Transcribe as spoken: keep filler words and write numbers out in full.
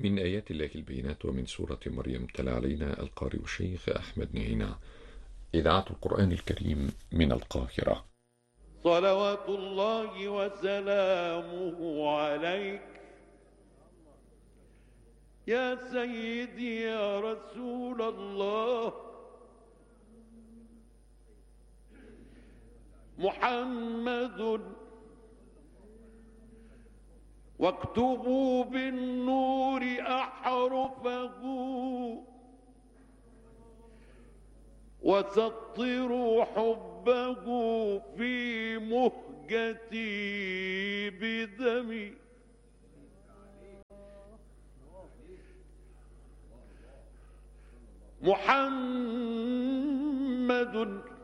من آيات الله البينات ومن سورة مريم تلا علينا القارئ الشيخ أحمد نعينة. إذاعة القرآن الكريم من القاهرة. صلوات الله وسلامه عليك يا سيدي يا رسول الله محمد، واكتبوا بالنور أحرفه وسطروا حبه في مهجتي بدمي. محمد